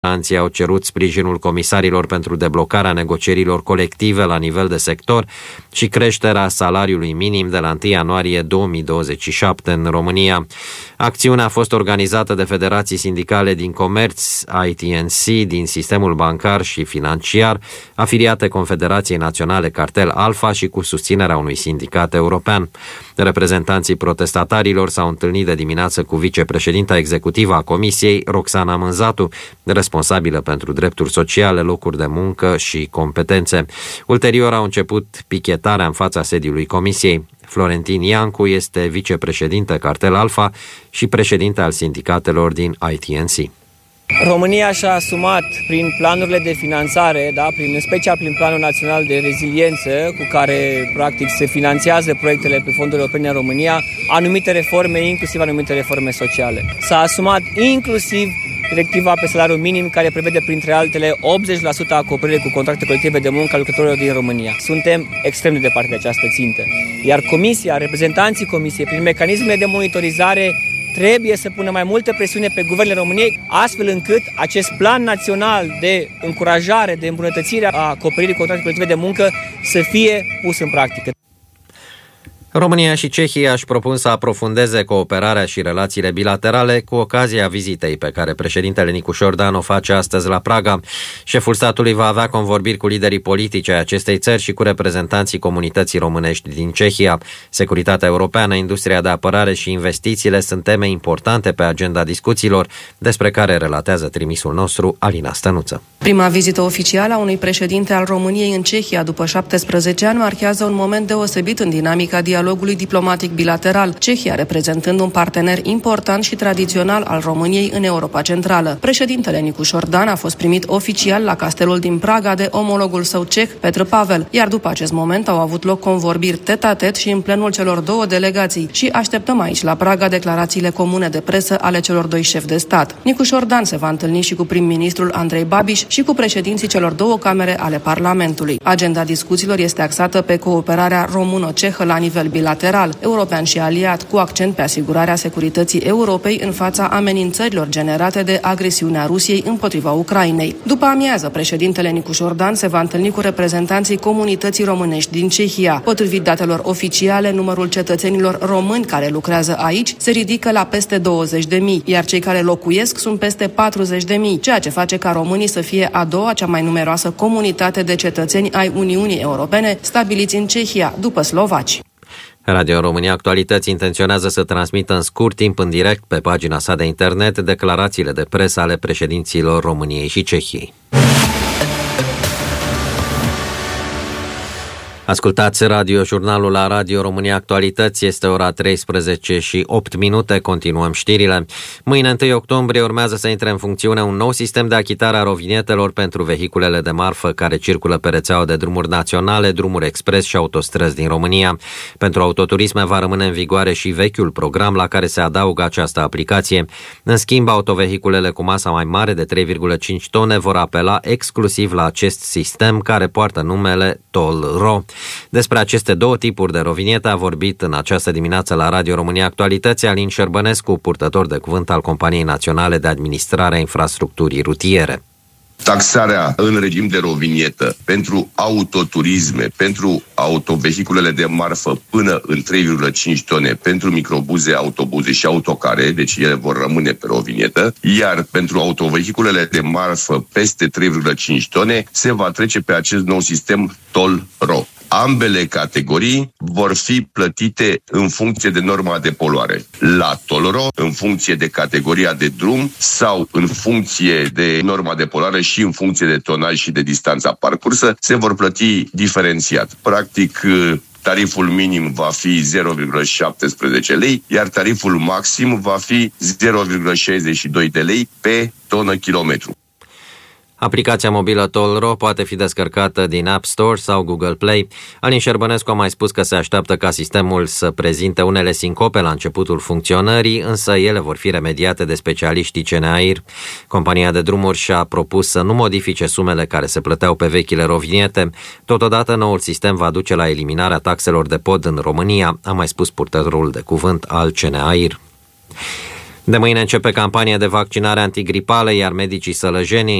Anții au cerut sprijinul comisarilor pentru deblocarea negocierilor colective la nivel de sector și creșterea salariului minim de la 1 ianuarie 2027 în România. Acțiunea a fost organizată de federații sindicale din comerț, ITNC, din sistemul bancar și financiar, afiliate Confederației Naționale Cartel Alfa și cu susținerea unui sindicat european. Reprezentanții protestatarilor s-au întâlnit de dimineață cu vicepreședinta executivă a Comisiei, Roxana Mânzatu, responsabilă pentru drepturi sociale, locuri de muncă și competențe. Ulterior au început pichetarea în fața sediului Comisiei. Florentin Iancu este vicepreședinte Cartel Alfa și președinte al sindicatelor din ITNC. România și-a asumat prin planurile de finanțare, în special prin Planul Național de Reziliență, cu care practic se finanțează proiectele pe fonduri europene în România, anumite reforme, inclusiv anumite reforme sociale. S-a asumat inclusiv directiva pe salariu minim, care prevede printre altele 80% acoperire cu contracte colective de muncă a lucrătorilor din România. Suntem extrem de departe de această țintă. Iar Comisia, reprezentanții Comisiei, prin mecanismele de monitorizare, trebuie să pună mai multă presiune pe guvernele României, astfel încât acest plan național de încurajare, de îmbunătățire a acoperirii contractelor colective de muncă să fie pus în practică. România și Cehia își propun să aprofundeze cooperarea și relațiile bilaterale cu ocazia vizitei pe care președintele Nicu Șordan o face astăzi la Praga. Șeful statului va avea convorbiri cu liderii politici ai acestei țări și cu reprezentanții comunității românești din Cehia. Securitatea europeană, industria de apărare și investițiile sunt teme importante pe agenda discuțiilor, despre care relatează trimisul nostru Alina Stănuță. Prima vizită oficială a unui președinte al României în Cehia după 17 ani marchează un moment deosebit în dinamica dialogului diplomatic bilateral, Cehia reprezentând un partener important și tradițional al României în Europa Centrală. Președintele Nicu Șordan a fost primit oficial la castelul din Praga de omologul său ceh, Petr Pavel, iar după acest moment au avut loc convorbiri tet-a-tet și în plenul celor două delegații și așteptăm aici la Praga declarațiile comune de presă ale celor doi șefi de stat. Nicu Șordan se va întâlni și cu prim-ministrul Andrei Babiš și cu președinții celor două camere ale Parlamentului. Agenda discuțiilor este axată pe cooperarea româno-cehă la nivel bilateral, european și aliat, cu accent pe asigurarea securității Europei în fața amenințărilor generate de agresiunea Rusiei împotriva Ucrainei. După amiază, președintele Nicu Șordan se va întâlni cu reprezentanții comunității românești din Cehia. Potrivit datelor oficiale, numărul cetățenilor români care lucrează aici se ridică la peste 20.000, iar cei care locuiesc sunt peste 40.000, ceea ce face ca românii să fie a doua cea mai numeroasă comunitate de cetățeni ai Uniunii Europene stabiliți în Cehia, după slovaci. Radio România Actualități intenționează să transmită în scurt timp în direct pe pagina sa de internet declarațiile de presă ale președinților României și Cehiei. Ascultați radiojurnalul la Radio România Actualități, este ora 13 și 8 minute, continuăm știrile. Mâine, 1 octombrie, urmează să intre în funcțiune un nou sistem de achitare a rovinietelor pentru vehiculele de marfă care circulă pe rețeaua de drumuri naționale, drumuri expres și autostrăzi din România. Pentru autoturisme va rămâne în vigoare și vechiul program la care se adaugă această aplicație. În schimb, autovehiculele cu masa mai mare de 3,5 tone vor apela exclusiv la acest sistem care poartă numele Toll-Ro. Despre aceste două tipuri de rovinietă a vorbit în această dimineață la Radio România Actualități Alin Șerbănescu, purtător de cuvânt al Companiei Naționale de Administrare a Infrastructurii Rutiere. Taxarea în regim de rovinietă pentru autoturisme, pentru autovehiculele de marfă până în 3,5 tone, pentru microbuze, autobuze și autocare, deci ele vor rămâne pe rovinietă, iar pentru autovehiculele de marfă peste 3,5 tone se va trece pe acest nou sistem Toll-Ro. Ambele categorii vor fi plătite în funcție de norma de poluare. La Toll-Ro, în funcție de categoria de drum sau în funcție de norma de poluare și în funcție de tonaj și de distanța parcursă, se vor plăti diferențiat. Practic, tariful minim va fi 0,17 lei, iar tariful maxim va fi 0,62 de lei pe tonă kilometru. Aplicația mobilă Toll-Ro poate fi descărcată din App Store sau Google Play. Alin Șerbănescu a mai spus că se așteaptă ca sistemul să prezinte unele sincope la începutul funcționării, însă ele vor fi remediate de specialiștii CNAIR. Compania de drumuri și-a propus să nu modifice sumele care se plăteau pe vechile roviniete. Totodată, noul sistem va duce la eliminarea taxelor de pod în România, a mai spus purtătorul de cuvânt al CNAIR. De mâine începe campania de vaccinare antigripală, iar medicii sălăjenii